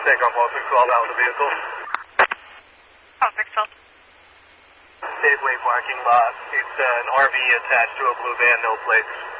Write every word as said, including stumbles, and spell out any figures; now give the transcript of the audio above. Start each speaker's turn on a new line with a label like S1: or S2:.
S1: take on one six twelve out of the vehicle.
S2: one six twelve.
S1: Safeway parking lot. It's uh, an R V attached to a blue van, no plates.